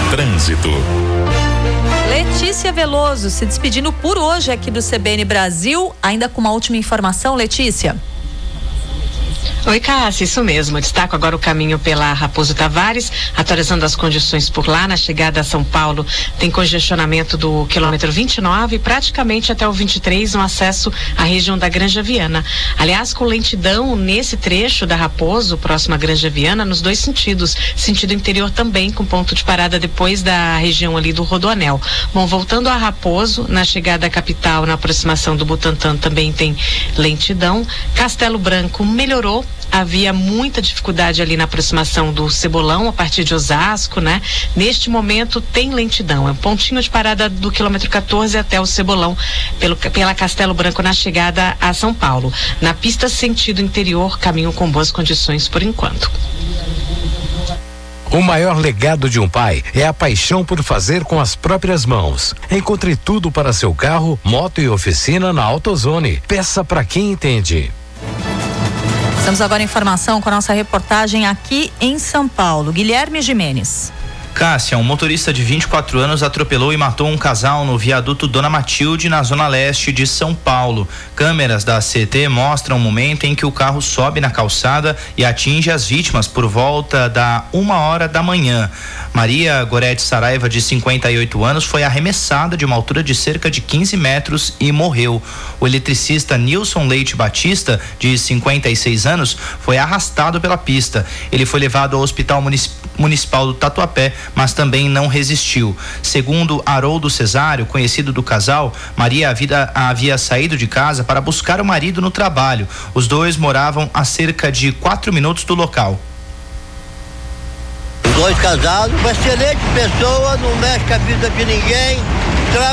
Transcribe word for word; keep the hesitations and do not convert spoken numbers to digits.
Trânsito. Letícia Veloso se despedindo por hoje aqui do C B N Brasil, ainda com uma última informação, Letícia. Oi, Cássia, isso mesmo. Destaco agora o caminho pela Raposo Tavares, atualizando as condições por lá. Na chegada a São Paulo, tem congestionamento do quilômetro vinte e nove, praticamente até o vinte e três, no acesso à região da Granja Viana. Aliás, com lentidão nesse trecho da Raposo, próximo à Granja Viana, nos dois sentidos. Sentido interior também, com ponto de parada depois da região ali do Rodoanel. Bom, voltando a Raposo, na chegada à capital, na aproximação do Butantã, também tem lentidão. Castelo Branco melhorou. Havia muita dificuldade ali na aproximação do Cebolão, a partir de Osasco, né? Neste momento tem lentidão, é um pontinho de parada do quilômetro quatorze até o Cebolão, pelo, pela Castelo Branco na chegada a São Paulo. Na pista sentido interior, caminho com boas condições por enquanto. O maior legado de um pai é a paixão por fazer com as próprias mãos. Encontre tudo para seu carro, moto e oficina na AutoZone. Peça para quem entende. Estamos agora em informação com a nossa reportagem aqui em São Paulo. Guilherme Gimenez. Cássia, um motorista de vinte e quatro anos atropelou e matou um casal no viaduto Dona Matilde, na zona leste de São Paulo. Câmeras da C T mostram o momento em que o carro sobe na calçada e atinge as vítimas por volta da uma hora da manhã. Maria Gorete Saraiva, de cinquenta e oito anos, foi arremessada de uma altura de cerca de quinze metros e morreu. O eletricista Nilson Leite Batista, de cinquenta e seis anos, foi arrastado pela pista. Ele foi levado ao Hospital Municipal do Tatuapé, mas também não resistiu. Segundo Haroldo Cesário, conhecido do casal, Maria havia, havia saído de casa para buscar o marido no trabalho. Os dois moravam a cerca de quatro minutos do local. Dois casados, uma excelente pessoa, não mexe com a vida de ninguém.